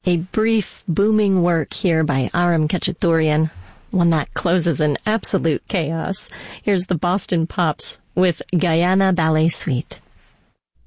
A brief, booming work here by Aram Khachaturian, one that closes in absolute chaos. Here's the Boston Pops with Guyana Ballet Suite.